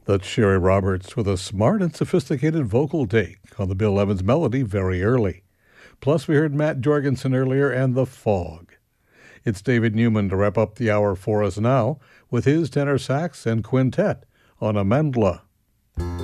That's Sherry Roberts with a smart and sophisticated vocal take on the Bill Evans melody very early. Plus, we heard Matt Jorgensen earlier and The Fog. It's David Newman to wrap up the hour for us now with his tenor sax and quintet on Amandla.